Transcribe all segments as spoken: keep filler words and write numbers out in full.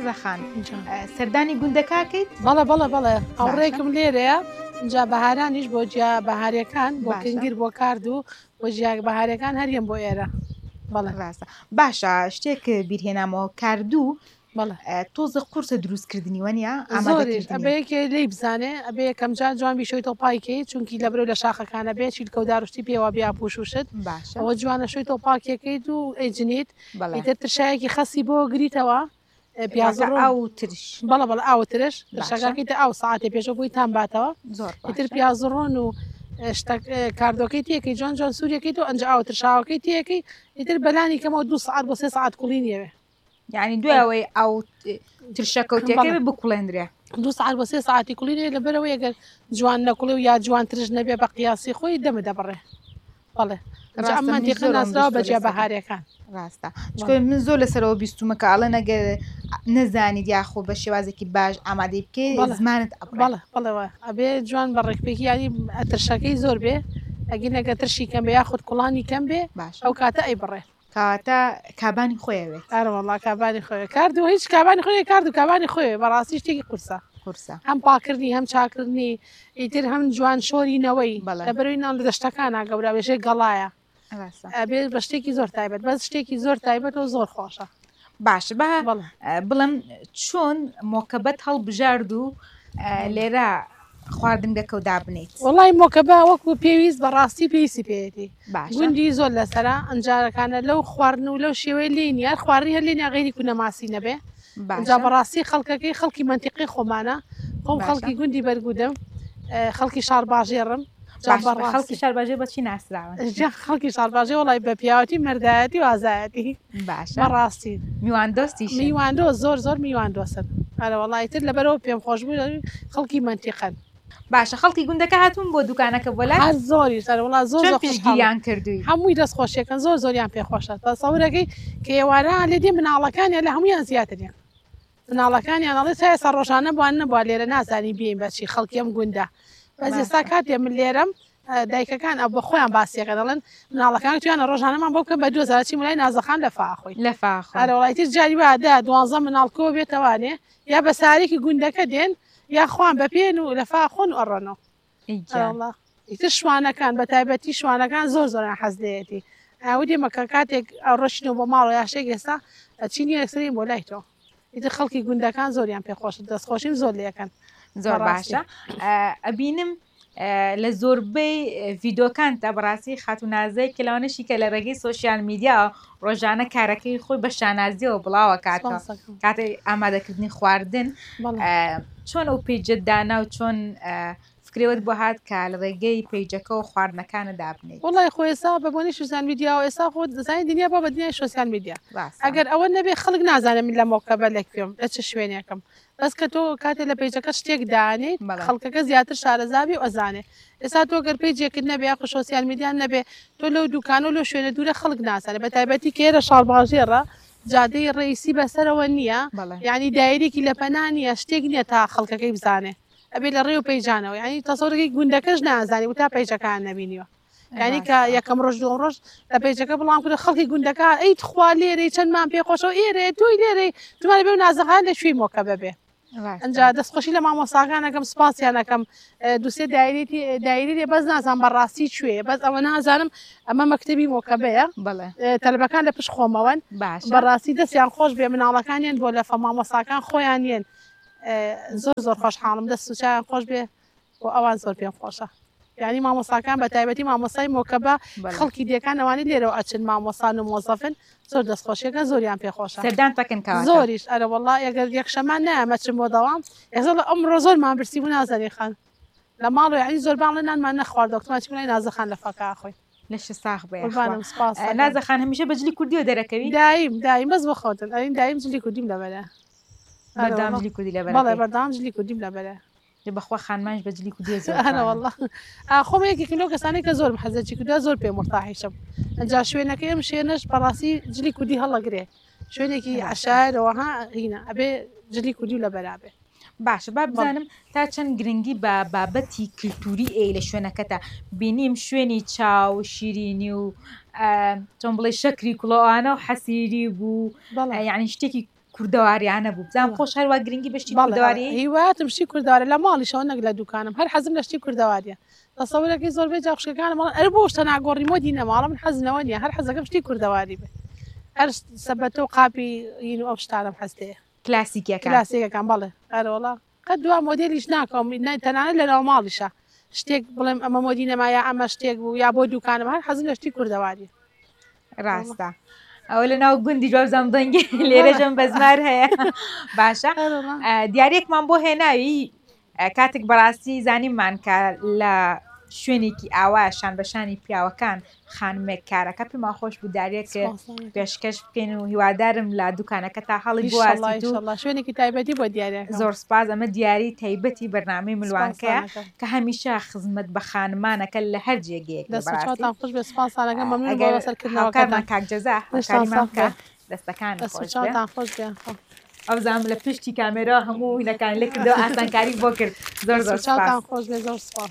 نازەخان سەردانی گوندەکاکەیت؟ بەڵێ بەڵێ بەڵێ هاوڕێکم لێرەیە اینجا بەهارانیش بۆ جیا بەهارەکان بۆ کنگیر بۆ کارد و بۆ ژیان بەهارەکان هەریەم بۆ ئێرە بەڵێ ڕاستە باشە شتێک بیرهێنامەوە کاردوو بەڵێ تۆزە قورسە دروستکردنیوە نیە زۆریش ئەبەیەکێ لی بزانێ ئەبێ یەکەم جار جوان بیشۆی تۆپاکەی چونکی لە بەرەو لە شاخەکانە بێت چیت کەوتداروشتی پێوە بیا پوشوشت باشە ئەوە جوانە شوی تۆپاکەکەیت و ئەیجنیت ئیتر ترشایەکی خەسی بۆ گریتەوە پیازڕ ئاو ترش بەڵە بەڵە ئاو ترش شەکەکەیتە ئاو ساعتێ پێشە بۆی تام باتەوە زۆر ئیتر پیازڕۆن و کاردۆکەی تیەکەی جوان جوان سوورەکەیت و ئەنج ئاو ترشاوەکەی تیەکەی ئیتر بەلانی کەمەوە دو سعات بۆ سێ سعات کوڵی نیەوێ یعنی دوایەوەی ئەو ترشەکەوتەکەی بکوڵێنرێ دو سعات بۆ سێ ساعتی کوڵینێ لەبەرەوەی ئەگەر جوان نەکوڵی و یا جوان ترش نەبێ بە قیاسی خۆی دەمە دەبڕێ بەڵێ ئەمانتیق ناسراوە بەجیا بەهارەکان ڕاستە من زۆر لەسەرەوە بیستومەکە ئاڵە نەگەر نەزانیت یاخۆ بە شێوازێکی باش ئامادەی بکەی زمانت بەڵێ بەڵێەوە ئەبێ جوان بە ڕێکپێکی ینی ترشەکەی زۆر بێ ئەگەر نەگە ترشی کەم بێ یاخود کوڵانی کەم بێ باش ئەو کاتە ئەی بڕێ کاتە کابانی خۆیەوێت ئەرەوەڵا کابانی خۆی کارد و هیچ کابانی خۆی کارد و کابانی خۆی بەڕاستی شتێکی قورسە قورسە هەم پاکردنی هەم چاکردنی ئیتر هەم جوان شۆرینەوەی لەبەرەوەی ناو لە دەشتەکانە گەورە بێژێ گەڵایە ئەبێ بە شتێکی زۆر تایبەت بەس شتێکی زۆر تایبەت و زۆر خۆشە باشە بە بڵم چۆن مۆکەبەت هەڵبژارد و لێرە خواردن دەکەوت دابنیت وڵی مۆکەبە وەکو پێویست بەڕاستی پێویستی پێێتی گوندی زۆر لەسرە ئەنجارەکانە لەو خواردن و لەو شێوەی لێنی یار خواردی هەر لێنە غێری کوونەماسی نەبێ جا بەڕاستی خەڵکەکەی خەڵکی منتیقی خۆمانە خۆم خەڵکی گوندی بەرگودەم خەڵکی شارباژێڕم خەڵکی شارباژێ بەچی ناسراون خەڵکی شارباژێ وڵی بە پیاوەتی مەردایەتی و ئازایەتی باشە بەڕاستی میواندۆستی میواندۆ زۆر زۆر میواندۆسن هەرە وڵایتر لەبەرەوە پێم خۆش بوو خەڵکی منتیقن باشە خەڵکی گوندەکە هاتوون بۆ دوکانەکە بۆ لای زۆری سەروڵا زۆر پێشگیریان کردووی هەمووی دەستخۆشیەکەن زۆر زۆریان پێخۆشە تا سەورەکەی کە ئێوارە لێ دێ مناڵەکانیان لە هەمویان زیاترین مناڵەکانیان ئەڵێ تا ئێستا ڕۆژانە بوان نەبووە لێرە نازانی بێن بەچی خەڵکیم گوندە بەس ئێستا کاتێ من لێرەم دایکەکان ئەو بە خۆیان باسیەکە دەڵێن مناڵەکان تویانە ڕۆژانەمان بۆ بکەن بە دۆزارچی ملای نازەخان لە فاخۆی لە فاخ هەرەوەڵایتی جاری وادا دوانزە مناڵکۆ بێتەوانێ یا بە سارێکی گوندەکە دێن یا خوان بە پێن و لە فاخۆن ئەڕۆنەوە ئیتر شوانەکان بە تایبەتی شوانەکان زۆر زۆریان حەزدەیەتی ئاودێ مەکە کاتێک ئەو ڕۆشتنەوە بۆ ماڵەوە یاشێک ئێستا ئەچینی ئەکسری بۆ لای تۆ ئیتر خەڵکی گوندەکان زۆریان پێخۆشت دەستخۆشیم زۆر لەکەن زۆر باشە ئەبینم لە زۆربەی ڤیدۆکان تا بەڕاستی خاتونازەی کلاوانشی کە لە ڕێگەی سۆسیال میدیا ڕۆژانە کارەکەی خۆی بە شانازیەوە بڵاوە کاتە کاتێ ئامادەکردنی خواردن چۆن ئەو پیجددانا و چۆن فکرێوت بۆ هات کە لە ڕێگەی پیجەکە و خواردنەکانە دابنێت وڵی خۆ ئێستا بەبوونی سوسیال میدیا و ئێستا خۆ دەزانین دنیا بۆ بە دنیای سوسیال میدیا ئەگەر ئەوە نەبێ خەڵک نازانێت من لە مۆکەبە لێک پێم لە چه شوێنێکم بەس کە تۆ کاتێ لە پیجەکە شتێک دانیت خەڵکەکە زیاتر شارەزابی و ئەزانێ ئێستا تۆ گەر پیجێکرد نەبێ یاخۆ سوسیال میدیان نەبێ تۆ لەو دوکان و لە شوێنە دوورە خەڵک ناسانێت بە تایبەتی کێرە شارباژێڕە جادەی ڕێیسی بەسەرەوە نییە یعنی دایرێکی لە پەنانیە شتێک نییە تا خەڵکەکەی بزانێ ئەبێ لە ڕێ و پەیجانەوە ینی تەسەورەکەی گوندەکەش نازانی و تا پەیجەکان نەبینیوە ینی کە یەکەم ڕۆژ دو ڕۆژ لە پەیجەکە بڵام کرد خەڵکی گوندەکە ئەی خوا لێرەی چەندمان پێخۆشەوە ئێرێ توی لێرەی توانە بێ و نازەخان لەکوێی مۆکە بەبێ ئەجا دەستخۆشی لە مامۆساکانەکەم سپاسیانەکەم دووسێ دایرێتی دایری بەس نازان بەڕاستی کوێ بەس ئەوە نازانم ئەمە مەکتتەبی مۆکەبەیە تەلبەکان لە پشت خۆمەوەن بەڕاستی دەستیان خۆش بێ مناڵەکانیان بۆ لە فەمامۆساکان خۆیان یەن زۆر زۆر خۆشحاڵم دەست سوچیان خۆش بێ بۆ ئەوان زۆر پێم خۆشە یعنی مامۆساکان بە تایبەتی مامۆسای مۆکەبە خەڵکی دیەکان ئەوانی لێرەوە ئەچن مامۆسان و مۆزەفن زۆر دەستخۆشیەکە زۆریان پێخۆشە سەردان تەکەن زۆریش ئەرە وڵا ئەگەر یەکشەمان نامەچم بۆ دەوام ێزە لە ئەمڕۆ زۆرمان برسی بوو نازەنی خان لە ماڵ و یعنی زۆر باڵ نانمان نەخوارد دەکتماچی منای نازەخان لە فەکا خۆی لەش ساخ بێ نازەخان هەمیشە بەجلی کوردیەوە دەرەکەوی دایم دایم بەس بخۆتن ئەین دایم جلی کوردیم لەبەرە بەردامجلی کوردی لەبەر بەڵێ بەردامجلی کوردیم لەبەرە بەخوا خانمانش بەجلی کوردی وڵڵ خۆم یەکێکی لەو کەسانی کە زۆر حەزەکی کوردیا زۆر پێ مرتاحیشم ئەجا شوێنەکەی ئەم شوێنەش بەڕاستی جلی کوردی هەڵەگرێ شوێنێکی عشارەوەها هینە ئەبێ جلی کوردی و لە بەرابێ باشە با بزانم تا چەند گرنگی بە بابەتی کللتوری ئێ لە شوێنەکەتە بینیم شوێنی چاو شیرینی و چۆن بڵێ شەکری کوڵەوانە و حەسیری بوو یعنی شتێکی کوردەواریانە بوو بزانام خۆش هەروە گرنگی بەشتی کوردەواری هیواتم شتی کوردەواری لە ماڵیشەوە نەک لە دوکانم هەر حەزم لە شتی کوردەواریە تەسەورەکەی زۆربەی جاخشەکانم ماڵ ئەر بۆ شتە ناگۆڕیمۆ دینە ماڵە من حەزنەوە نیە هەر حەزەکەم شتی کوردەواری بێ هەر سەبەتە و قاپی ین و ئەو شتانم هەستەیە کلاسیکیەکە کلاسیکەکان بەڵێ ئەرەوەڵا قەت دوا مۆدێلیش ناکەم تەنانەت لەناو ماڵیشە شتێک بڵێم ئەمە مۆدی نەمایە ئەمە شتێک بوو یا بۆ دوکانم هەر حەزم لە شتی کوردەواری ڕاستە ئەوە لە ناو گوندی جوابزانم دەنگی لێرەژەم بەزمار هەیە باشە دیارێکمان بۆ هێناوی کاتێک بەڕاستی زانیمان کە لە شوێنێکی ئاوا شان بەشانی پیاوەکان خانمێک کارەکە پێمان خۆش بوو دارێک پێشکەش بکەین و هیوادارم لە دوکانەکە تا هەڵی بواسیت شوێنێکی تایبەتی بۆ دیارە زۆر سپاس ئەمە دیاری تایبەتی بەرنامەی ملوانکەیە کە هەمیشە خزمەت بە خانمانەکە لە هەر جێگەیەک خوش بە سپاسانەکە مەمنون بۆ بەسەرکردنەوەکەمان کاکجەزا کاریمان کە دەستەکان خۆش بێن ئەو زانم لە پشتی کامێرا هەموو هینەکان لێ کردەوە ئاسانکاری بۆ کرد زۆر زۆر سپاس خۆش بێ زۆر سپاس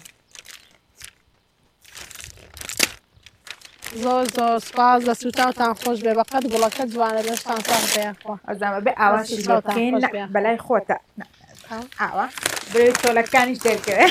زۆر زۆر سپاس لە سوتاوتان خۆش بێ بەقەت گوڵەکە جوانە لەشتان ساغ بەیانخوا ئەزانمە بێ ئاواشی بکەین بەلای خۆتە ئاوا برێ تۆلەکانیش دەرکەوێ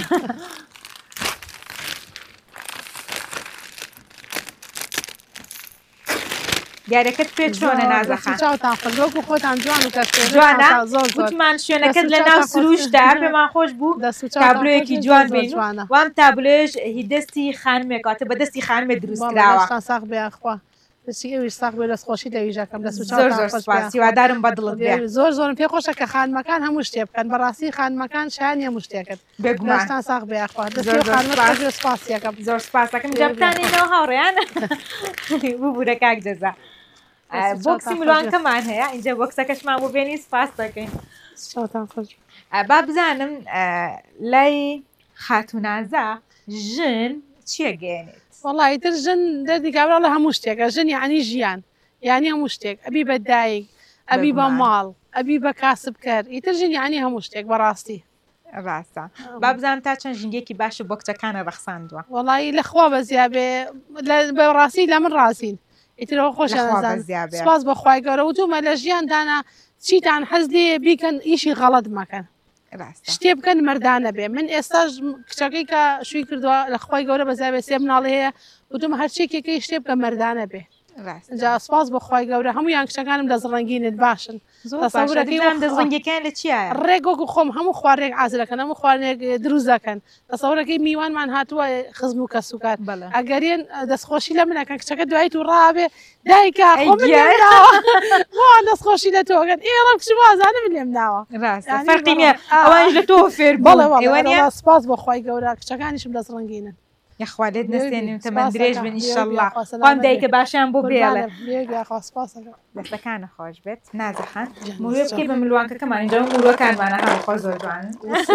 دیارەکەت پێ چۆنە نازەخان وەکو خۆتان جوان و جوانە گوتمان شوێنەکەت لە ناو سروشتا پێمان خۆش بوو تابلۆیەکی جوان بێن وام تابلۆش هی دەستی خانمێکاتە بە دەستی خانمێ دروستکراوە ساغ بێخوا ئەوی ساغ بێ دەستخۆشی دەویژەکەم لە زۆر زۆر سپاس هیوادارم بە دڵت بێ زۆر زۆرم پێ خۆشە کە خانمەکان هەموو شتێ بکەن بەڕاستی خانمەکان شیان هەموو شتێکت بێگومانتان ساغ بێخوا سپاسیەکەم زۆر سپاسەکەم جەبتانێنەوە هاوڕێیان ببوورە کاک جەزا بۆکسی ملوانکەمان هەیە اینجا بۆکسەکەشمان بۆ بێنی سپاس دەکەین با بزانم لای خاتونازە ژن چیە گەێنێت وەڵی تر ژن دەردیکابرا لە هەموو شتێکە ژن یعنی ژیان یعنی هەموو شتێک ئەبی بە دایک ئەبی بە ماڵ ئەبی بە کاسب کرد ئیتر ژن یعنی هەموو شتێک بەڕاستی ڕاستە با بزانم تا چەند ژنگێکی باشە بۆکچەکانە ڕەخساندووە وەڵی لەخوا بەزیابێ بەڕاستی لە من ڕاستین ئیترەوە خۆشیان سپاس بەخوای گەورە و دوومە لە ژیاندانە چیتان حەز لێ بیکەن ئیشی غەڵەت مەکەن شتێ بکەن مردانە بێ من ئێستاش کچەکەی کە شووی کردووە لە خخوای گەورە بەزیابێ سێ مناڵی هەیە وتم هەرچێکێکی شتێ بکە مردانە بێ جا سپاس بەخوای گەورە هەمویان کچەکانم لە زڕەنگینت باشن دەزڕنگەکان لە چیە ڕێگۆک خۆم هەموو خوارێک ئازرەکەن هەموو خوارێک دروست دەکەن دەسەورەکەی میوانمان هاتووە خزم و کەسوکات ئەگەرێن دەستخۆشی لە منەکەن کچەکە دوایت و ڕابێ دایکە دەستخۆشی لە تۆگەن ئێڵم کچ وازانە من لێم ناوە ئەوانش لە تۆ فێر بڵێ سپاس بەخوای گەورە کچەکانیشم دەزڕنگینن یخوالێت نستێنیم تەمەند درێژ بن ئینشەڵڵا خۆم دایکە باشیان بۆ بێڵێ دەستەکانە خۆش بێت نازەخان موێ بکەی بە ملوانکەکەمان اینجا موروەکانمانە هەموو خۆ زۆر جوانن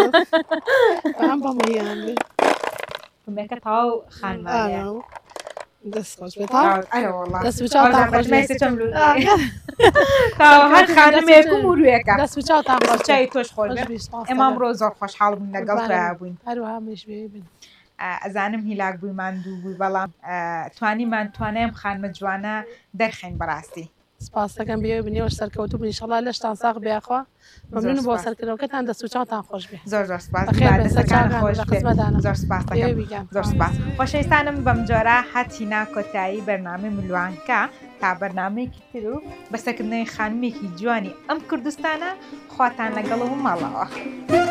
کومێکە تاو خانمانە دەستخۆش هەر خانمێک و موروێکە دەستچاوتان خۆشچای تۆش خۆش ئێمام ڕۆ زۆر خۆشحاڵ بووین لەگەڵ تۆ بووین هەروەهامیش بێ بن ئەزانم هیلاک بوویمان دوو بووی بەڵام توانیمان توانێم خانمە جوانە دەرخێن بەڕاستی سپاسەکەم بێ بنێوە سەرکەوتو بن ئینشەڵا لەشتان ساغ بێخوا مەمنون بۆ سەرکردنەوەکەتان دەست و چاوتان خۆش بێ زۆر زۆر سپاس زۆر سپاس زۆر سپاس خۆشەویستانم بەم جۆرە هاتینا کۆتایی بەرنامەی ملوانکە تا بەرنامەیەکی تر و بەسەرکردنەوەی خانمێکی جوانی ئەم کوردستانە خواتان لەگەڵ و ماڵەوە